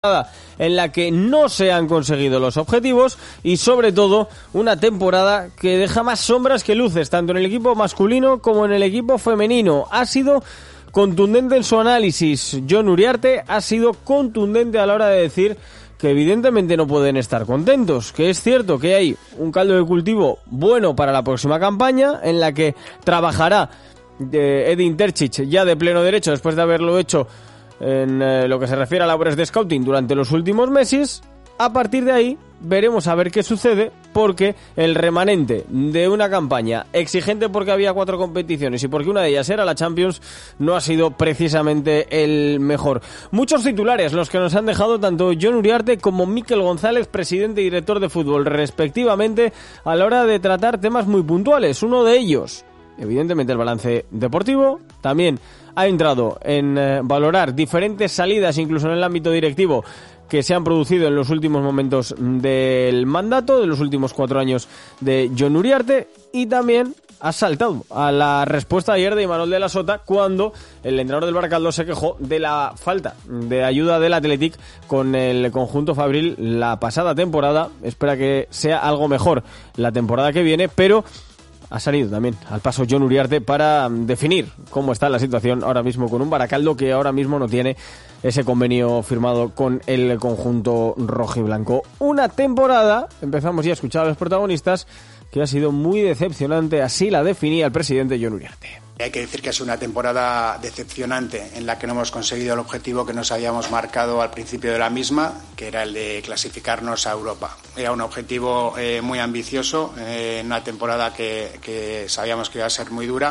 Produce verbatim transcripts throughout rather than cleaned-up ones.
en la que no se han conseguido los objetivos y sobre todo una temporada que deja más sombras que luces, tanto en el equipo masculino como en el equipo femenino. Ha sido contundente en su análisis. Jon Uriarte ha sido contundente a la hora de decir que evidentemente no pueden estar contentos, que es cierto que hay un caldo de cultivo bueno para la próxima campaña en la que trabajará eh, Edin Terzic ya de pleno derecho después de haberlo hecho en eh, lo que se refiere a labores de scouting durante los últimos meses. A partir de ahí veremos a ver qué sucede, porque el remanente de una campaña exigente porque había cuatro competiciones y porque una de ellas era la Champions no ha sido precisamente el mejor. Muchos titulares los que nos han dejado tanto Jon Uriarte como Mikel González, presidente y director de fútbol respectivamente, a la hora de tratar temas muy puntuales. Uno de ellos, evidentemente, el balance deportivo. También ha entrado en eh, valorar diferentes salidas, incluso en el ámbito directivo, que se han producido en los últimos momentos del mandato, de los últimos cuatro años de Jon Uriarte, y también ha saltado a la respuesta ayer de Imanol de la Sota cuando el entrenador del Baracaldo se quejó de la falta de ayuda del Athletic con el conjunto fabril la pasada temporada. Espera que sea algo mejor la temporada que viene, pero ha salido también al paso Jon Uriarte para definir cómo está la situación ahora mismo con un Baracaldo que ahora mismo no tiene ese convenio firmado con el conjunto rojiblanco. Una temporada, empezamos ya a escuchar a los protagonistas, que ha sido muy decepcionante, así la definía el presidente Jon Uriarte. Hay que decir que es una temporada decepcionante en la que no hemos conseguido el objetivo que nos habíamos marcado al principio de la misma, que era el de clasificarnos a Europa. Era un objetivo eh, muy ambicioso, eh, una temporada que, que sabíamos que iba a ser muy dura.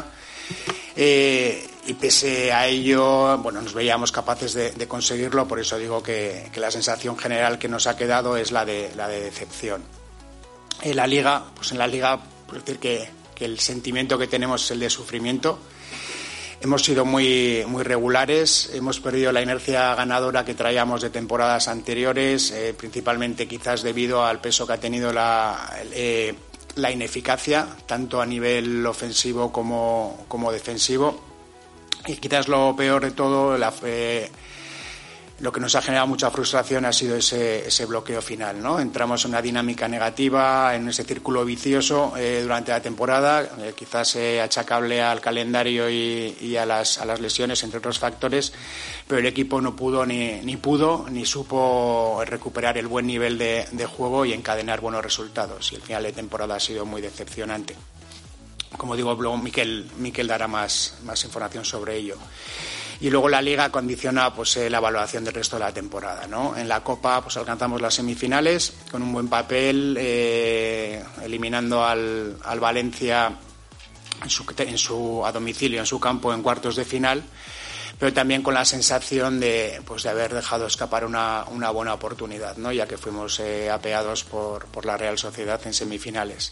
Eh, y pese a ello, bueno, nos veíamos capaces de, de conseguirlo. Por eso digo que, que la sensación general que nos ha quedado es la de, la de decepción. En la Liga, pues en la Liga, por decir que, que el sentimiento que tenemos es el de sufrimiento. Hemos sido muy, muy regulares, hemos perdido la inercia ganadora que traíamos de temporadas anteriores, eh, principalmente quizás debido al peso que ha tenido la, eh, la ineficacia, tanto a nivel ofensivo como, como defensivo. Y quizás lo peor de todo, la, eh, lo que nos ha generado mucha frustración ha sido ese, ese bloqueo final, ¿no? Entramos en una dinámica negativa, en ese círculo vicioso eh, durante la temporada, eh, quizás eh, achacable al calendario y, y a, las, a las lesiones, entre otros factores, pero el equipo no pudo ni, ni pudo ni supo recuperar el buen nivel de, de juego y encadenar buenos resultados. Y el final de temporada ha sido muy decepcionante. Como digo, luego Mikel, Mikel dará más, más información sobre ello. Y luego la Liga condiciona pues eh, la valoración del resto de la temporada, ¿no? En la Copa pues alcanzamos las semifinales con un buen papel, eh, eliminando al, al Valencia en su, en su, a domicilio, en su campo, en cuartos de final, pero también con la sensación de, pues, de haber dejado escapar una, una buena oportunidad, ¿no? Ya que fuimos eh, apeados por, por la Real Sociedad en semifinales.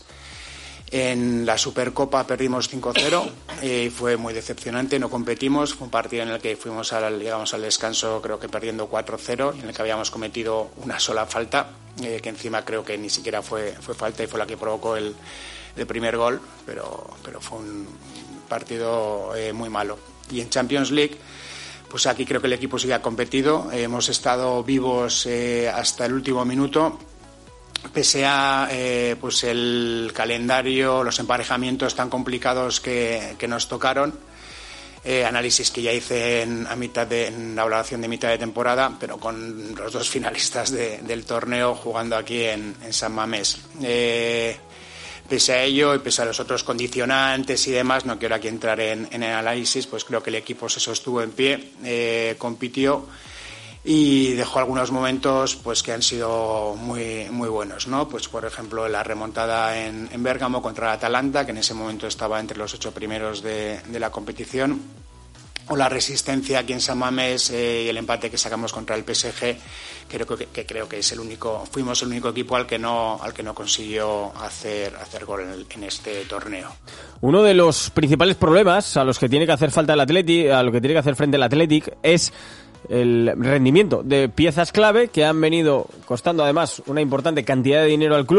En la Supercopa perdimos cinco cero y fue muy decepcionante, no competimos, fue un partido en el que fuimos al, llegamos al descanso creo que perdiendo cuatro cero, en el que habíamos cometido una sola falta, eh, que encima creo que ni siquiera fue, fue falta y fue la que provocó el, el primer gol, pero, pero fue un partido eh, muy malo. Y en Champions League, pues aquí creo que el equipo sí que ha competido, eh, hemos estado vivos eh, hasta el último minuto. Pese a eh, pues el calendario, los emparejamientos tan complicados que, que nos tocaron, eh, análisis que ya hice en, a mitad de, en la valoración de mitad de temporada, pero con los dos finalistas de, del torneo jugando aquí en, en San Mamés. Eh, pese a ello y pese a los otros condicionantes y demás, no quiero aquí entrar en, en el análisis, pues creo que el equipo se sostuvo en pie, eh, compitió y dejó algunos momentos pues que han sido muy muy buenos, ¿no? Pues por ejemplo la remontada en, en Bérgamo contra el Atalanta, que en ese momento estaba entre los ocho primeros de, de la competición, o la resistencia aquí en San Mamés eh, y el empate que sacamos contra el P S G, que creo que, que creo que es el único, fuimos el único equipo al que no al que no consiguió hacer hacer gol en, el, en este torneo. Uno de los principales problemas a los que tiene que hacer falta el Athletic, a lo que tiene que hacer frente el Athletic, es el rendimiento de piezas clave que han venido costando además una importante cantidad de dinero al club,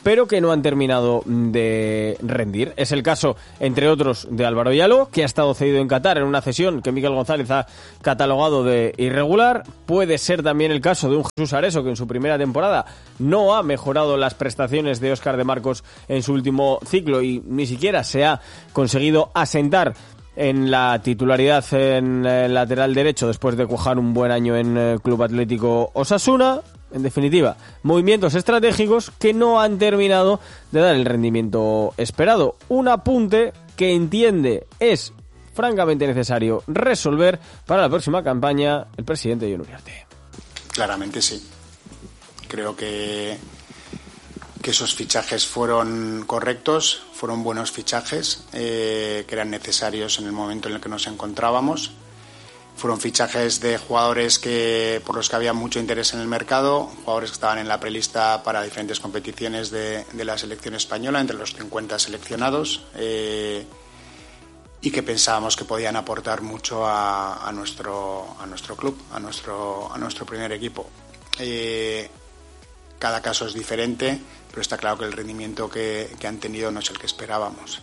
pero que no han terminado de rendir. Es el caso, entre otros, de Álvaro Yalo, que ha estado cedido en Qatar en una cesión que Mikel González ha catalogado de irregular. Puede ser también el caso de un Jesús Areso, que en su primera temporada no ha mejorado las prestaciones de Óscar de Marcos en su último ciclo y ni siquiera se ha conseguido asentar en la titularidad en el lateral derecho después de cuajar un buen año en el Club Atlético Osasuna. En definitiva, movimientos estratégicos que no han terminado de dar el rendimiento esperado. Un apunte que entiende es francamente necesario resolver para la próxima campaña el presidente Jon Uriarte. Claramente sí. Creo que, que esos fichajes fueron correctos, fueron buenos fichajes, eh, que eran necesarios en el momento en el que nos encontrábamos. Fueron fichajes de jugadores que por los que había mucho interés en el mercado, jugadores que estaban en la prelista para diferentes competiciones de, de la selección española, entre los cincuenta seleccionados, eh, y que pensábamos que podían aportar mucho a, a, nuestro, a nuestro club, a nuestro, a nuestro primer equipo. Eh, cada caso es diferente, pero está claro que el rendimiento que, que han tenido no es el que esperábamos.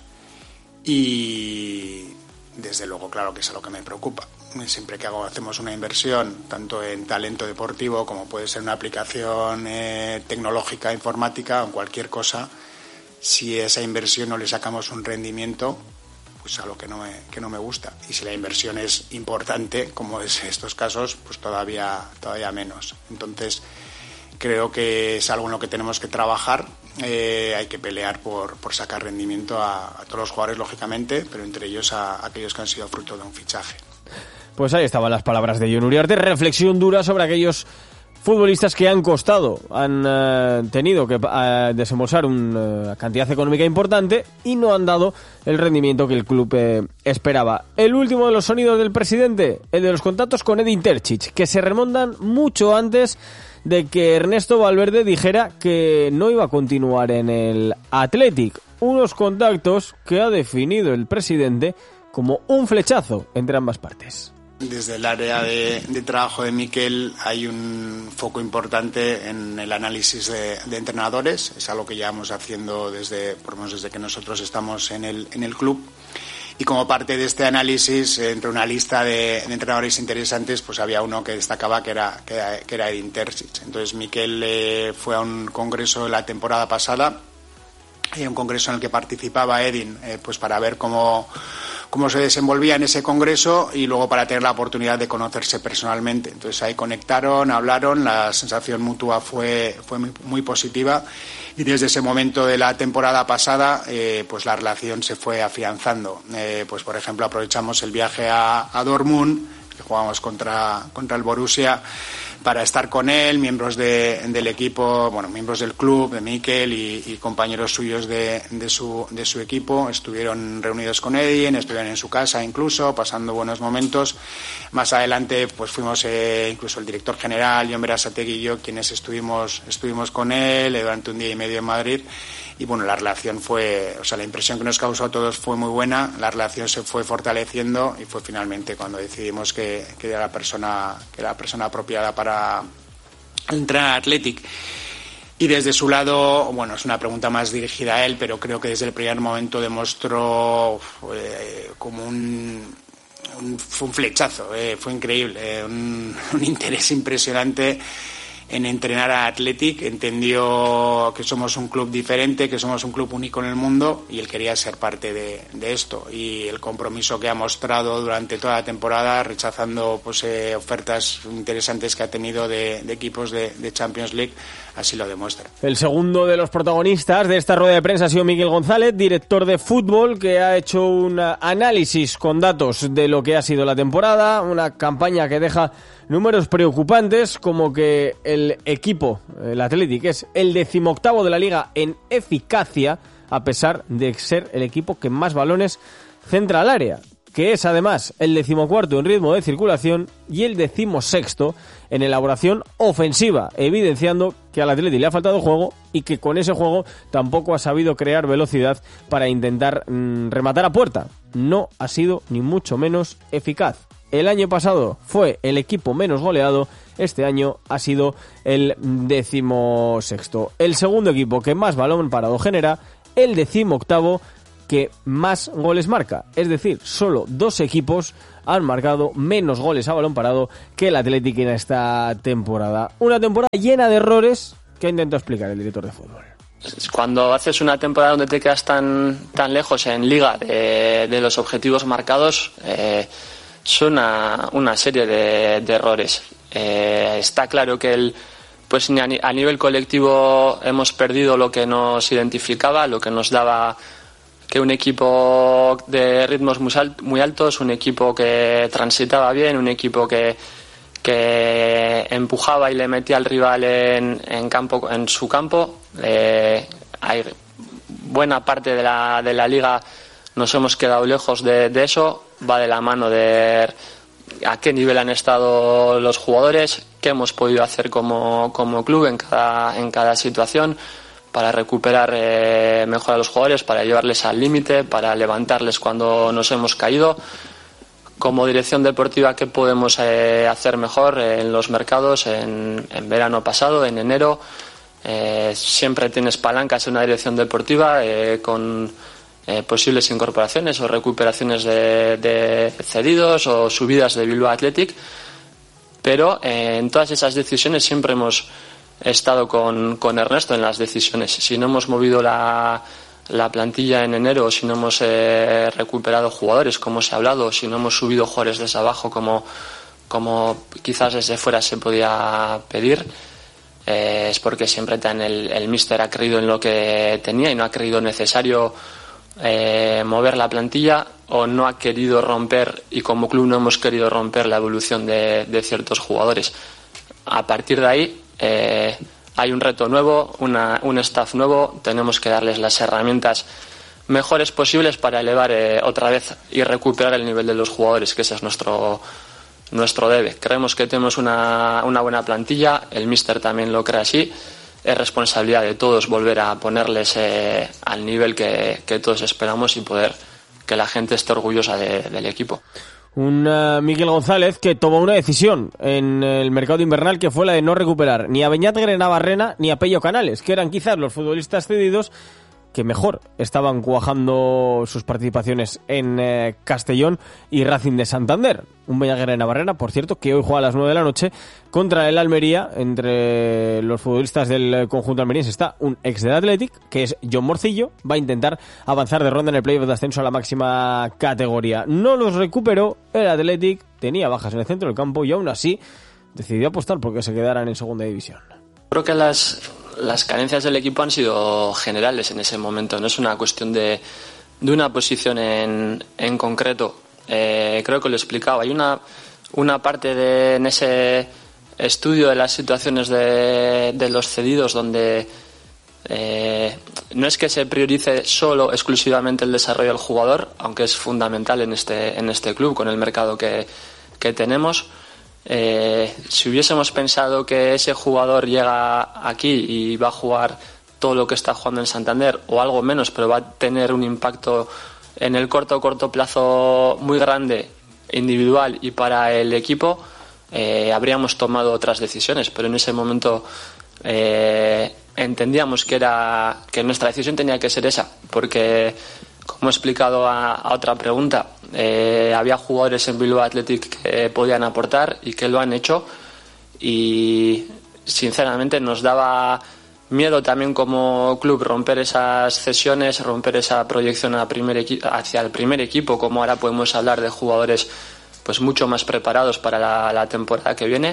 Y desde luego, claro que es algo que me preocupa. Siempre que hago, hacemos una inversión, tanto en talento deportivo como puede ser una aplicación eh, tecnológica, informática o cualquier cosa, si a esa inversión no le sacamos un rendimiento, pues algo que no me, que no me gusta. Y si la inversión es importante, como es en estos casos, pues todavía, todavía menos. Entonces, creo que es algo en lo que tenemos que trabajar. Eh, hay que pelear por, por sacar rendimiento a, a todos los jugadores, lógicamente, pero entre ellos a, a aquellos que han sido fruto de un fichaje. Pues ahí estaban las palabras de Jon Uriarte, reflexión dura sobre aquellos futbolistas que han costado, han uh, tenido que uh, desembolsar una uh, cantidad económica importante y no han dado el rendimiento que el club eh, esperaba. El último de los sonidos del presidente, el de los contactos con Edin Terzic, que se remontan mucho antes de que Ernesto Valverde dijera que no iba a continuar en el Athletic. Unos contactos que ha definido el presidente como un flechazo entre ambas partes. Desde el área de, de trabajo de Mikel hay un foco importante en el análisis de, de entrenadores. Es algo que llevamos haciendo desde, por lo menos desde que nosotros estamos en el, en el club. Y como parte de este análisis, entre una lista de, de entrenadores interesantes, pues había uno que destacaba que era, que era, que era Edin Terzic. Entonces Mikel eh, fue a un congreso la temporada pasada, y un congreso en el que participaba Edin, eh, pues para ver cómo cómo se desenvolvía en ese congreso y luego para tener la oportunidad de conocerse personalmente. Entonces ahí conectaron, hablaron, la sensación mutua fue, fue muy, muy positiva y desde ese momento de la temporada pasada eh, pues la relación se fue afianzando. Eh, pues por ejemplo aprovechamos el viaje a, a Dortmund, que jugamos contra, contra el Borussia, para estar con él, miembros de, del equipo, bueno, miembros del club, de Mikel y, y compañeros suyos de, de, su, de su equipo, estuvieron reunidos con Edin, estuvieron en su casa incluso, pasando buenos momentos. Más adelante, pues fuimos eh, incluso el director general, Jon Berasategui y yo, quienes estuvimos, estuvimos con él durante un día y medio en Madrid. Y bueno, la relación fue, o sea, la impresión que nos causó a todos fue muy buena, la relación se fue fortaleciendo y fue finalmente cuando decidimos que, que era la persona, que era la persona apropiada para entrenar a Athletic. Y desde su lado, bueno, es una pregunta más dirigida a él, pero creo que desde el primer momento demostró eh, como un, un, fue un flechazo, eh, fue increíble, eh, un, un interés impresionante en entrenar a Athletic. Entendió que somos un club diferente, que somos un club único en el mundo y él quería ser parte de, de esto. Y el compromiso que ha mostrado durante toda la temporada, rechazando pues eh, ofertas interesantes que ha tenido de, de equipos de, de Champions League, así lo demuestra. El segundo de los protagonistas de esta rueda de prensa ha sido Mikel González, director de fútbol, que ha hecho un análisis con datos de lo que ha sido la temporada, una campaña que deja números preocupantes, como que el equipo, el Athletic, es el decimoctavo de la liga en eficacia, a pesar de ser el equipo que más balones centra al área, que es además el decimocuarto en ritmo de circulación y el decimosexto en elaboración ofensiva, evidenciando que al Athletic le ha faltado juego y que con ese juego tampoco ha sabido crear velocidad para intentar mmm, rematar a puerta. No ha sido ni mucho menos eficaz. El año pasado fue el equipo menos goleado, este año ha sido el decimosexto. El segundo equipo que más balón parado genera, el decimoctavo que más goles marca. Es decir, solo dos equipos han marcado menos goles a balón parado que el Athletic en esta temporada. Una temporada llena de errores que intento explicar el director de fútbol. Cuando haces una temporada donde te quedas tan, tan lejos en Liga de, de los objetivos marcados, eh, son una, una serie de, de errores. Eh, está claro que el, pues a nivel colectivo hemos perdido lo que nos identificaba, lo que nos daba que un equipo de ritmos muy, alt, muy altos, un equipo que transitaba bien, un equipo que, que empujaba y le metía al rival en, en, campo, en su campo. Eh, hay buena parte de la, de la liga nos hemos quedado lejos de, de eso. Va de la mano de a qué nivel han estado los jugadores, qué hemos podido hacer como, como club en cada, en cada situación para recuperar eh, mejor a los jugadores, para llevarles al límite, para levantarles cuando nos hemos caído. Como dirección deportiva, ¿qué podemos eh, hacer mejor en los mercados en, en verano pasado, en enero? Eh, siempre tienes palancas en una dirección deportiva eh, con eh, posibles incorporaciones o recuperaciones de, de cedidos o subidas de Bilbao Athletic, pero eh, en todas esas decisiones siempre hemos He estado con, con Ernesto en las decisiones. Si no hemos movido la, la plantilla en enero, si no hemos eh, recuperado jugadores, como se ha hablado, si no hemos subido jugadores desde abajo, como, como quizás desde fuera se podía pedir, eh, es porque siempre tan el, el míster ha creído en lo que tenía y no ha creído necesario eh, mover la plantilla, o no ha querido romper, y como club no hemos querido romper la evolución de, de ciertos jugadores. A partir de ahí, Eh, hay un reto nuevo, una, un staff nuevo, tenemos que darles las herramientas mejores posibles para elevar eh, otra vez y recuperar el nivel de los jugadores, que ese es nuestro, nuestro debe. Creemos que tenemos una, una buena plantilla, el míster también lo cree así, es responsabilidad de todos volver a ponerles eh, al nivel que, que todos esperamos y poder que la gente esté orgullosa de, del equipo. Un uh, Miguel González que tomó una decisión en el mercado invernal, que fue la de no recuperar ni a Beñat Grenabarrena ni a Pello Canales, que eran quizás los futbolistas cedidos que mejor estaban cuajando sus participaciones en eh, Castellón y Racing de Santander. Un Beñat Grenabarrena, por cierto, que hoy juega a las nueve de la noche contra el Almería. Entre los futbolistas del conjunto almeriense está un ex del Athletic, que es John Morcillo. Va a intentar avanzar de ronda en el playoff de ascenso a la máxima categoría. No los recuperó el Athletic, tenía bajas en el centro del campo y aún así decidió apostar porque se quedaran en segunda división. Creo que las, las carencias del equipo han sido generales en ese momento, no es una cuestión de, de una posición en, en concreto. Eh, creo que lo he explicado. Hay una, una parte de, en ese estudio de las situaciones de, de los cedidos donde eh, no es que se priorice solo, exclusivamente el desarrollo del jugador, aunque es fundamental en este, en este club, con el mercado que, que tenemos. Eh, si hubiésemos pensado que ese jugador llega aquí y va a jugar todo lo que está jugando en Santander o algo menos, pero va a tener un impacto en el corto corto plazo muy grande, individual y para el equipo, eh, habríamos tomado otras decisiones, pero en ese momento eh, entendíamos que era que nuestra decisión tenía que ser esa, porque como he explicado a, a otra pregunta, eh, había jugadores en Bilbao Athletic que podían aportar y que lo han hecho, y sinceramente nos daba miedo también como club romper esas cesiones, romper esa proyección a primer equi- hacia el primer equipo, como ahora podemos hablar de jugadores pues mucho más preparados para la, la temporada que viene,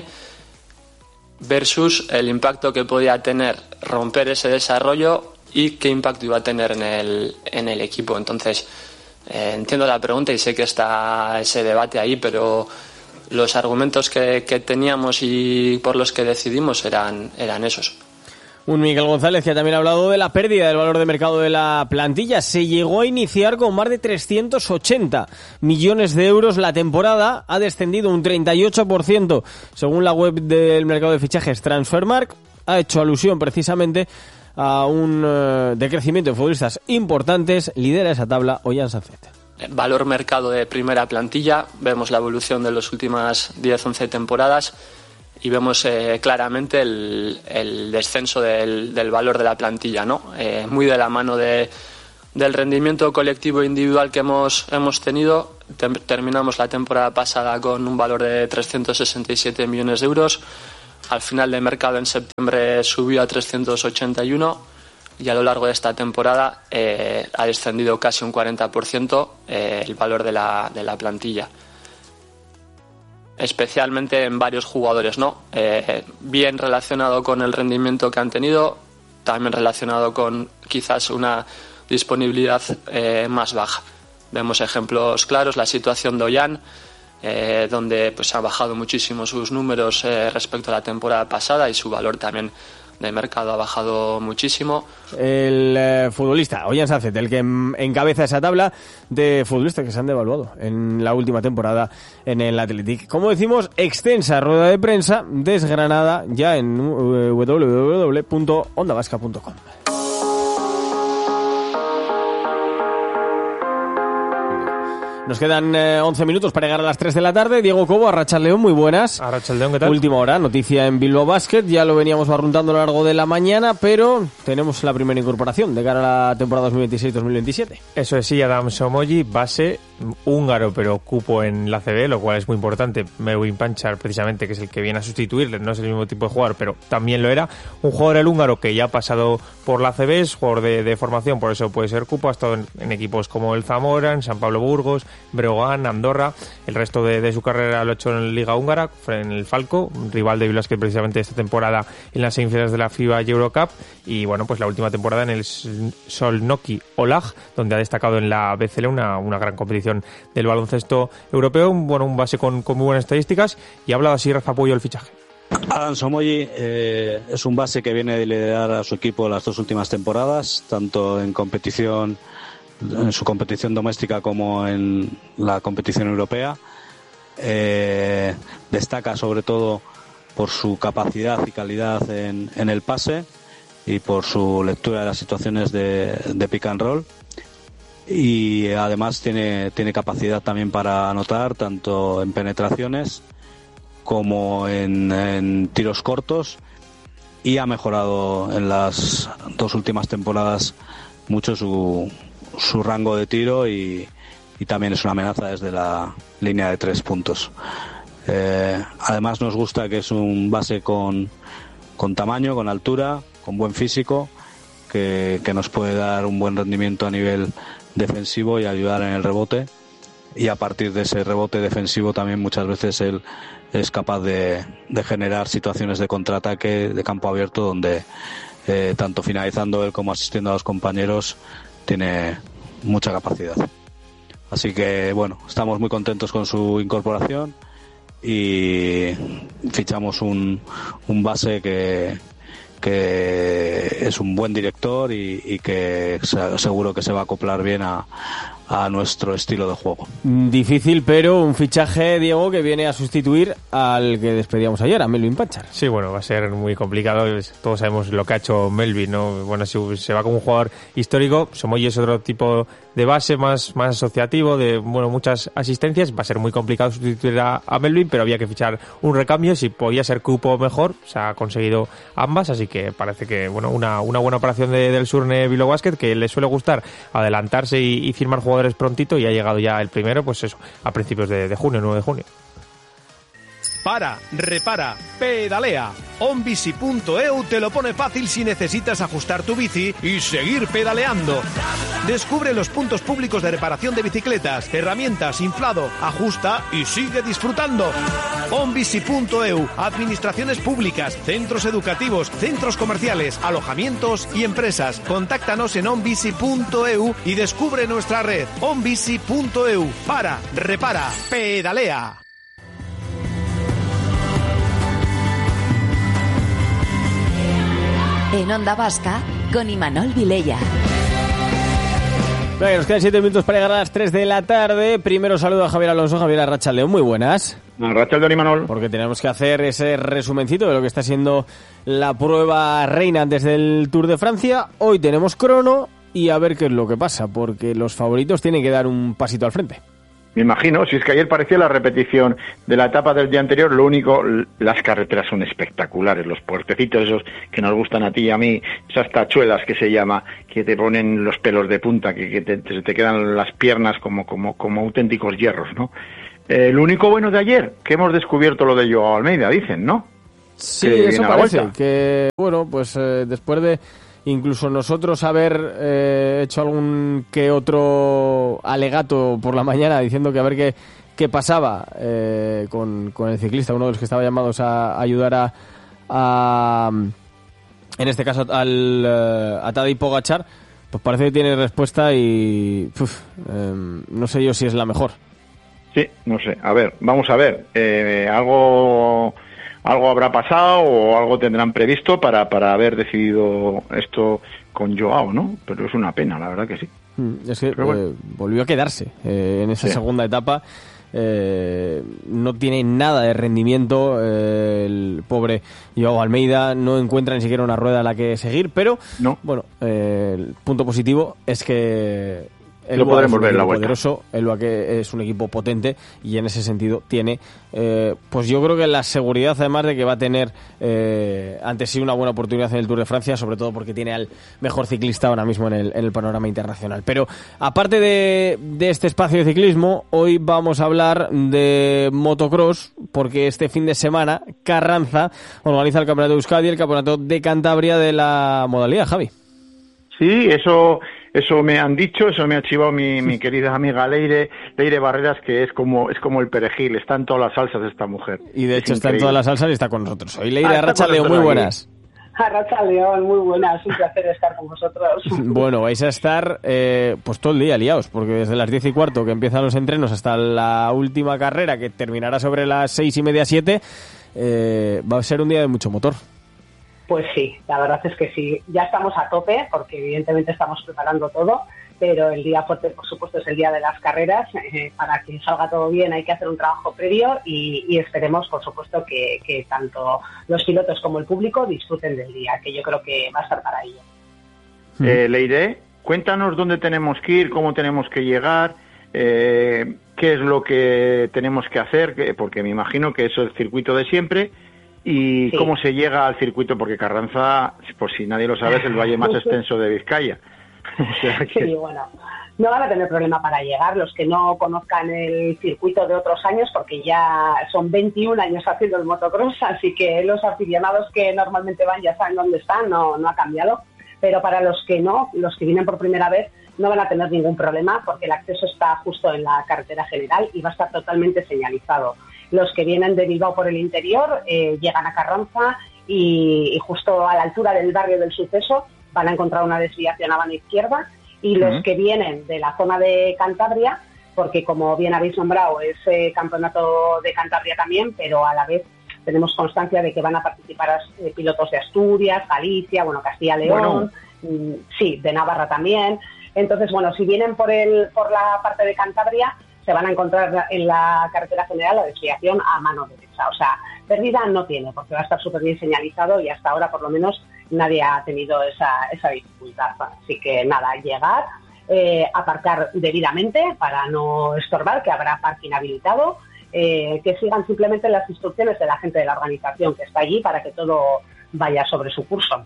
versus el impacto que podía tener romper ese desarrollo y qué impacto iba a tener en el, en el equipo. Entonces, eh, entiendo la pregunta y sé que está ese debate ahí, pero los argumentos que, que teníamos y por los que decidimos eran, eran esos. Un Miguel González que también ha hablado de la pérdida del valor de mercado de la plantilla. Se llegó a iniciar con más de trescientos ochenta millones de euros la temporada. Ha descendido un treinta y ocho por ciento según la web del mercado de fichajes Transfermarkt. Ha hecho alusión precisamente a un uh, decrecimiento de futbolistas importantes. Lidera esa tabla Ollán Sanzet. valor mercado de primera plantilla, vemos la evolución de las últimas diez once temporadas y vemos eh, claramente el, el descenso del, del valor de la plantilla, ¿no? Eh, muy de la mano de, del rendimiento colectivo e individual que hemos, hemos tenido. Tem, terminamos la temporada pasada con un valor de trescientos sesenta y siete millones de euros. Al final de mercado en septiembre subió a trescientos ochenta y uno y a lo largo de esta temporada eh, ha descendido casi un cuarenta por ciento eh, el valor de la, de la plantilla. Especialmente en varios jugadores, ¿no? Eh, bien relacionado con el rendimiento que han tenido, también relacionado con quizás una disponibilidad eh, más baja. Vemos ejemplos claros, la situación de Ollán, eh, donde pues ha bajado muchísimo sus números eh, respecto a la temporada pasada y su valor también de mercado ha bajado muchísimo. El eh, futbolista Ollán Sánchez, el que encabeza esa tabla de futbolistas que se han devaluado en la última temporada en el Athletic. Como decimos, extensa rueda de prensa desgranada ya en w w w punto onda vasca punto com. Nos quedan eh, once minutos para llegar a las tres de la tarde. Diego Cobo, Arratsaldeon, muy buenas. Arratsaldeon, ¿qué tal? Última hora, noticia en Bilbao Basket. Ya lo veníamos barruntando a lo largo de la mañana, pero tenemos la primera incorporación de cara a la temporada dos mil veintiséis dos mil veintisiete. Eso es, sí, Adam Somoji, base húngaro, pero cupo en la A C B, lo cual es muy importante. Melvin Panchar, precisamente, que es el que viene a sustituirle, no es el mismo tipo de jugador, pero también lo era. Un jugador el húngaro que ya ha pasado por la A C B, es jugador de, de formación, por eso puede ser cupo. Ha estado en, en equipos como el Zamora, en San Pablo Burgos, Breogán, Andorra. El resto de, de su carrera lo ha hecho en Liga Húngara, en el Falco, un rival de Vilasquez precisamente esta temporada en las semifinales de la FIBA Eurocup, y bueno, pues la última temporada en el Solnoki Olag, donde ha destacado en la B C L, una, una gran competición del baloncesto europeo. Bueno, un base con, con muy buenas estadísticas, y ha hablado así Rafa Puyo el fichaje. Adam Somoji eh, es un base que viene de liderar a su equipo las dos últimas temporadas, tanto en competición, en su competición doméstica como en la competición europea. Eh, destaca sobre todo por su capacidad y calidad en, en el pase y por su lectura de las situaciones de, de pick and roll, y además tiene, tiene capacidad también para anotar tanto en penetraciones como en, en tiros cortos, y ha mejorado en las dos últimas temporadas mucho su, su rango de tiro, y, y también es una amenaza desde la línea de tres puntos. Eh, además nos gusta que es un base con, con tamaño, con altura, con buen físico, que, que nos puede dar un buen rendimiento a nivel defensivo y ayudar en el rebote, y a partir de ese rebote defensivo también muchas veces él es capaz de, de generar situaciones de contraataque de campo abierto, donde eh, tanto finalizando él como asistiendo a los compañeros tiene mucha capacidad. Así que bueno, estamos muy contentos con su incorporación y fichamos un, un base que que es un buen director y, y que seguro que se va a acoplar bien a, a nuestro estilo de juego. Difícil, pero un fichaje, Diego, que viene a sustituir al que despedíamos ayer, a Melvin Panchar. Sí, bueno, va a ser muy complicado. Todos sabemos lo que ha hecho Melvin, ¿no? Bueno, si se va como un jugador histórico, Somoji es otro tipo de base, más, más asociativo, de bueno muchas asistencias. Va a ser muy complicado sustituir a, a Melvin, pero había que fichar un recambio. Si podía ser cupo mejor, se ha conseguido ambas, así que parece que bueno una, una buena operación de, del Surne Bilbao Basket, que le suele gustar adelantarse y, y firmar jugadores prontito, y ha llegado ya el primero, pues eso, a principios de, de junio, nueve de junio. Para, repara, pedalea. onbici punto e u te lo pone fácil si necesitas ajustar tu bici y seguir pedaleando. Descubre los puntos públicos de reparación de bicicletas, herramientas, inflado, ajusta y sigue disfrutando. onbici punto e u, administraciones públicas, centros educativos, centros comerciales, alojamientos y empresas. Contáctanos en onbici punto e u y descubre nuestra red. onbici punto e u. Para, repara, pedalea. En Onda Vasca, con Imanol Vilella. Venga, nos quedan siete minutos para llegar a las tres de la tarde. Primero saludo a Javier Alonso. Javier Arratsaldeon, muy buenas. Arratsaldeon, Imanol. Porque tenemos que hacer ese resumencito de lo que está siendo la prueba reina antes del Tour de Francia. Hoy tenemos crono y a ver qué es lo que pasa, porque los favoritos tienen que dar un pasito al frente. Me imagino, si es que ayer parecía la repetición de la etapa del día anterior, lo único, las carreteras son espectaculares, los puertecitos esos que nos gustan a ti y a mí, esas tachuelas que se llama, que te ponen los pelos de punta, que, que te, te, te quedan las piernas como, como, como auténticos hierros, ¿no? Eh, lo único bueno de ayer, que hemos descubierto lo de Joao Almeida, dicen, ¿no? Sí, que eso parece, que bueno, pues eh, después de incluso nosotros haber eh, hecho algún que otro alegato por la mañana diciendo que a ver qué, qué pasaba eh, con, con el ciclista, uno de los que estaba llamados a ayudar a, a en este caso al a Tadej Pogačar, pues parece que tiene respuesta y uf, eh, no sé yo si es la mejor. Sí, no sé, a ver, vamos a ver, eh, algo... algo habrá pasado o algo tendrán previsto para, para haber decidido esto con Joao, ¿no? Pero es una pena, la verdad que sí. Es que bueno. eh, volvió a quedarse eh, en esa sí. segunda etapa. Eh, no tiene nada de rendimiento eh, el pobre Joao Almeida, no encuentra ni siquiera una rueda a la que seguir, pero no. bueno, eh, el punto positivo es que el lo podremos ver en la vuelta. Poderoso, el que es un equipo potente y en ese sentido tiene, eh, pues yo creo que la seguridad además de que va a tener eh, ante sí una buena oportunidad en el Tour de Francia, sobre todo porque tiene al mejor ciclista ahora mismo en el, en el panorama internacional. Pero aparte de, de este espacio de ciclismo, hoy vamos a hablar de motocross, porque este fin de semana Carranza organiza el Campeonato de Euskadi y el Campeonato de Cantabria de la modalidad, Javi. Sí, eso eso me han dicho, eso me ha chivado mi, mi querida amiga Leire, Leire Barreras, que es como es como el perejil, está en todas las salsas de esta mujer. Y de hecho es está increíble. en todas las salsas y está con nosotros hoy. Leire ah, Arratsaldeon, muy buenas. Arratsaldeon, muy buenas, un placer estar con vosotros. Bueno, vais a estar eh, pues todo el día liados, porque desde las diez y cuarto que empiezan los entrenos hasta la última carrera, que terminará sobre las seis y media, siete, eh, va a ser un día de mucho motor. Pues sí, la verdad es que sí. Ya estamos a tope porque evidentemente estamos preparando todo, pero el día fuerte, por supuesto, es el día de las carreras. Eh, para que salga todo bien hay que hacer un trabajo previo y, y esperemos, por supuesto, que, que tanto los pilotos como el público disfruten del día, que yo creo que va a estar para ello. Eh, Leire, cuéntanos dónde tenemos que ir, cómo tenemos que llegar, eh, qué es lo que tenemos que hacer, porque me imagino que eso es el circuito de siempre. ¿Y sí. cómo se llega al circuito? Porque Carranza, por si nadie lo sabe, es el valle más extenso de Vizcaya. O sea que... Sí, bueno, no van a tener problema para llegar los que no conozcan el circuito de otros años, porque ya son veintiún años haciendo el motocross, así que los aficionados que normalmente van ya saben dónde están, no, no ha cambiado. Pero para los que no, los que vienen por primera vez, no van a tener ningún problema porque el acceso está justo en la carretera general y va a estar totalmente señalizado. Los que vienen de Bilbao por el interior eh, llegan a Carranza y, y justo a la altura del barrio del Suceso van a encontrar una desviación a mano izquierda, y los uh-huh. que vienen de la zona de Cantabria, porque como bien habéis nombrado es eh, campeonato de Cantabria también, pero a la vez tenemos constancia de que van a participar eh, pilotos de Asturias, Galicia, bueno, Castilla-León, bueno. mm, sí, de Navarra también. Entonces, bueno, si vienen por el por la parte de Cantabria, se van a encontrar en la carretera general la desviación a mano derecha. O sea, pérdida no tiene, porque va a estar súper bien señalizado y hasta ahora, por lo menos, nadie ha tenido esa, esa dificultad. Así que nada, llegar, eh, aparcar debidamente para no estorbar, que habrá parking habilitado, eh, que sigan simplemente las instrucciones de la gente de la organización que está allí para que todo vaya sobre su curso.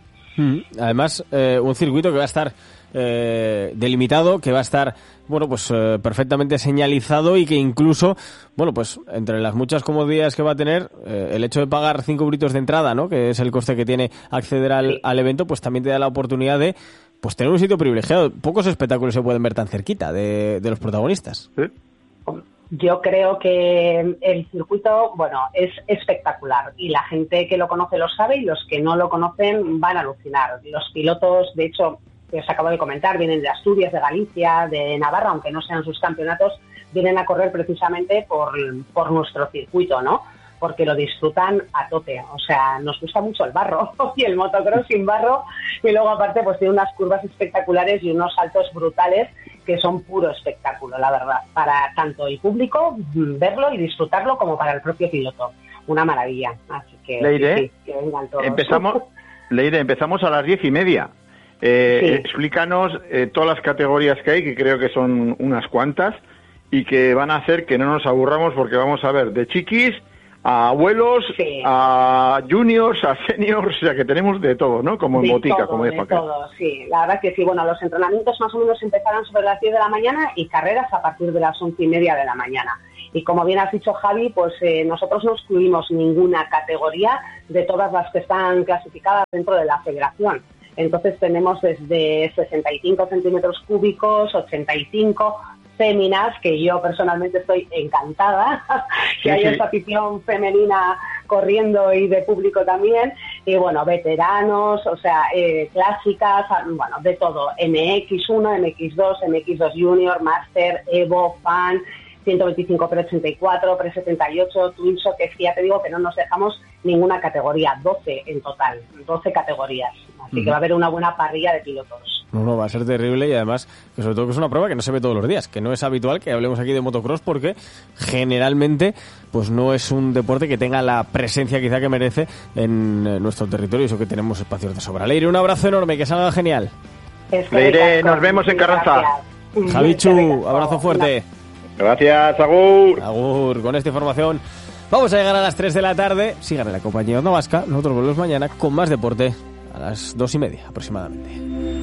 Además, eh, un circuito que va a estar eh, delimitado, que va a estar, bueno, pues eh, perfectamente señalizado y que incluso, bueno, pues entre las muchas comodidades que va a tener, eh, el hecho de pagar cinco euritos de entrada, ¿no?, que es el coste que tiene acceder al, sí. al evento, pues también te da la oportunidad de, pues, tener un sitio privilegiado. Pocos espectáculos se pueden ver tan cerquita de, de los protagonistas. ¿Sí? Yo creo que el circuito, bueno, es espectacular y la gente que lo conoce lo sabe y los que no lo conocen van a alucinar. Los pilotos, de hecho, que os acabo de comentar, vienen de Asturias, de Galicia, de Navarra, aunque no sean sus campeonatos, vienen a correr precisamente por, por nuestro circuito, ¿no? Porque lo disfrutan a tope. O sea, nos gusta mucho el barro y el motocross sin barro, y luego aparte pues tiene unas curvas espectaculares y unos saltos brutales que son puro espectáculo, la verdad, para tanto el público verlo y disfrutarlo como para el propio piloto. Una maravilla. Así que, Leire, sí, que vengan todos. Empezamos, Leire, empezamos a las diez y media. Eh, Sí. Explícanos eh, todas las categorías que hay, que creo que son unas cuantas, y que van a hacer que no nos aburramos, porque vamos a ver de chiquis a abuelos, Sí. a juniors, a seniors, o sea que tenemos de todo, ¿no? Como en De botica, todo, como de dijo aquel. todo, sí. La verdad que sí, bueno, los entrenamientos más o menos empezaron sobre las diez de la mañana y carreras a partir de las once y media de la mañana. Y como bien has dicho, Javi, pues eh, nosotros no excluimos ninguna categoría de todas las que están clasificadas dentro de la federación. Entonces tenemos desde sesenta y cinco centímetros cúbicos, ochenta y cinco, féminas, que yo personalmente estoy encantada que Sí, haya sí. esta afición femenina corriendo y de público también, y bueno, veteranos, o sea, eh, clásicas, bueno, de todo, M X uno, M X dos, M X dos Junior, Master, Evo, Fan, ciento veinticinco pre ochenta y cuatro, pre setenta y ocho, Twin Shock, que ya te digo que no nos dejamos ninguna categoría, doce en total, doce categorías, así uh-huh. que va a haber una buena parrilla de pilotos. No, no, va a ser terrible, y además, que sobre todo que es una prueba que no se ve todos los días, que no es habitual que hablemos aquí de motocross, porque generalmente pues no es un deporte que tenga la presencia quizá que merece en nuestro territorio, y eso que tenemos espacios de sobra. Leire, un abrazo enorme, que salga genial. Leire, nos vemos en Carranza. Javichu, abrazo fuerte. Gracias, Agur. Agur, con esta información vamos a llegar a las tres de la tarde. Sigan en la compañía Onda Vasca, nosotros volvemos mañana con más deporte a las dos y media aproximadamente.